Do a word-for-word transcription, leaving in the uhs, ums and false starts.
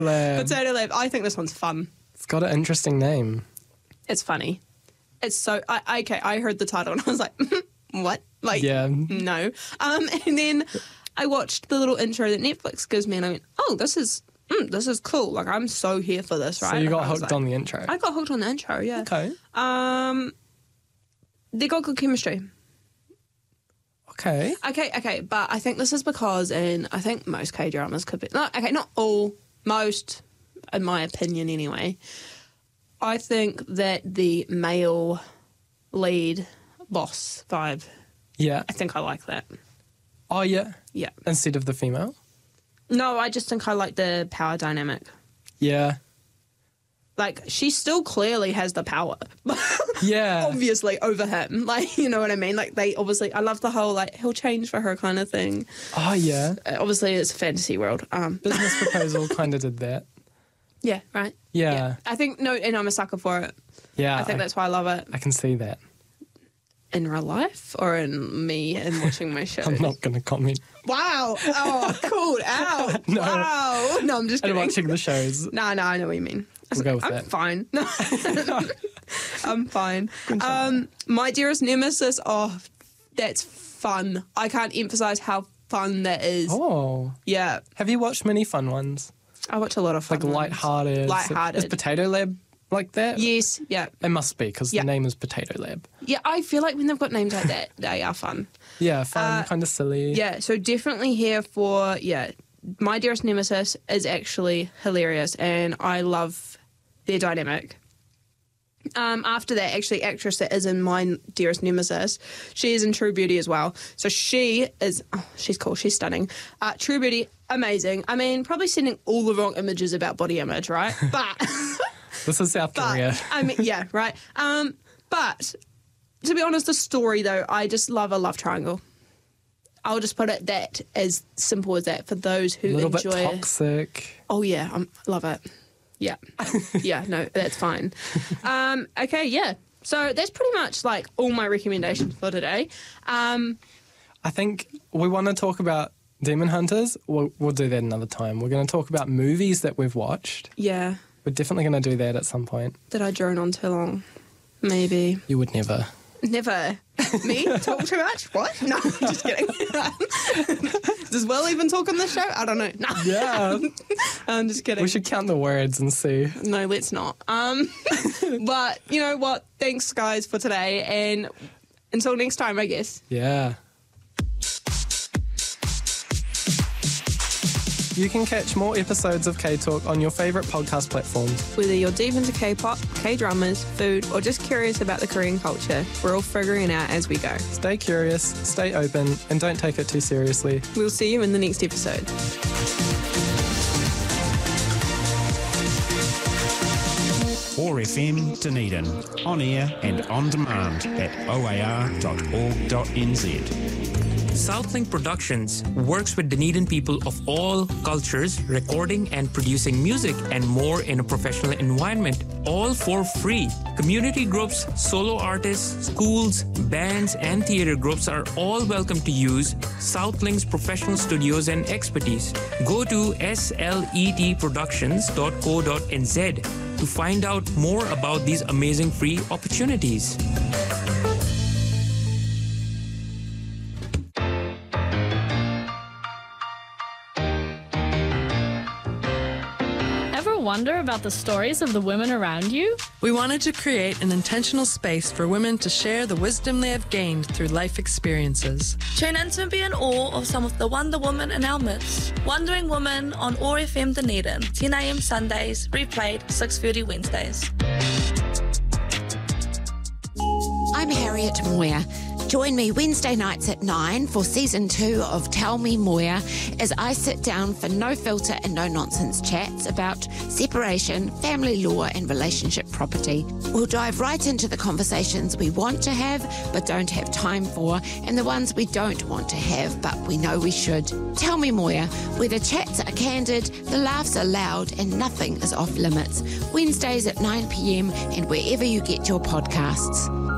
Lab. Potato Lab. I think this one's fun. It's got an interesting name. It's funny. It's so... I, okay, I heard the title and I was like, what? Like, Yeah. no. Um, and then I watched the little intro that Netflix gives me and I went, oh, this is... Mm, this is cool. Like, I'm so here for this, right? So you got I was hooked like- on the intro. I got hooked on the intro, yeah. Okay. Um, they got good chemistry. Okay. Okay, okay, but I think this is because in, I think most K-dramas could be... No, okay, not all. Most, in my opinion anyway. I think that the male lead boss vibe, Yeah. I think I like that. Oh, yeah. Yeah. Instead of the female? No, I just think I like the power dynamic. Yeah. Like, she still clearly has the power. Yeah. Obviously, over him. Like, you know what I mean? Like, they obviously... I love the whole, like, he'll change for her kind of thing. Oh, yeah. Uh, obviously, it's a fantasy world. Um, Business Proposal kind of did that. yeah, right? Yeah. I think... No, and I'm a sucker for it. Yeah. I think that's why I love it. I can see that. In real life or in me and watching my shows? I'm not going to comment. Wow. Oh, cool. Ow. No. Wow. No, I'm just And kidding. watching the shows. No, no, I know what you mean. We'll go with I'm that. fine. No. I'm fine. Um, My Dearest Nemesis, oh, that's fun. I can't emphasize how fun that is. Oh. Yeah. Have you watched many fun ones? I watch a lot of fun Like ones. lighthearted. Lighthearted. Is Potato Lab like that? Yes, yeah. It must be because Yeah. the name is Potato Lab. Yeah, I feel like when they've got names like that, they are fun. Yeah, fun, Uh, kind of silly. Yeah, so definitely here for, yeah, My Dearest Nemesis is actually hilarious and I love their dynamic. Um, after that, actually, actress that is in My Dearest Nemesis, she is in True Beauty as well. So she is, oh, she's cool, she's stunning. Uh, True Beauty, amazing. I mean, probably sending all the wrong images about body image, right? But, This is South but Korea. I mean, yeah, right. Um, but to be honest, the story though, I just love a love triangle. I'll just put it that as simple as that for those who A little enjoy. bit toxic. Oh yeah, I love it. Yeah, yeah, no, that's fine. Um, okay, yeah. So that's pretty much like all my recommendations for today. Um, I think we want to talk about Demon Hunters. We'll, we'll do that another time. We're going to talk about movies that we've watched. yeah, We're definitely going to do that at some point. did I drone on too long? Maybe. You would never. Never. Me? Talk too much? What? No, I'm just kidding. Does Will even talk on this show? I don't know. No. Yeah. I'm just kidding. We should count the words and see. No, let's not. Um, but you know what? Thanks, guys, for today. And until next time, I guess. Yeah. You can catch more episodes of K-Talk on your favourite podcast platforms. Whether you're deep into K-pop, K-dramas, food, or just curious about the Korean culture, we're all figuring it out as we go. Stay curious, stay open, and don't take it too seriously. We'll see you in the next episode. O R F M Dunedin, on air and on demand at o a r dot org dot n z. Southlink Productions works with Dunedin people of all cultures, recording and producing music and more in a professional environment, all for free. Community groups, solo artists, schools, bands, and theater groups are all welcome to use Southlink's professional studios and expertise. Go to s l e t productions dot co dot n z to find out more about these amazing free opportunities. Wonder about the stories of the women around you? We wanted to create an intentional space for women to share the wisdom they have gained through life experiences. Tune in to be in awe of some of the Wonder Women in our midst. Wandering Women on O R F M Dunedin, ten a m Sundays, replayed six thirty Wednesdays. I'm Harriet Moyer. Join me Wednesday nights at nine for season two of Tell Me Moya as I sit down for no filter and no nonsense chats about separation, family law and relationship property. We'll dive right into the conversations we want to have but don't have time for, and the ones we don't want to have but we know we should. Tell Me Moya, where the chats are candid, the laughs are loud and nothing is off limits. Wednesdays at nine p m and wherever you get your podcasts.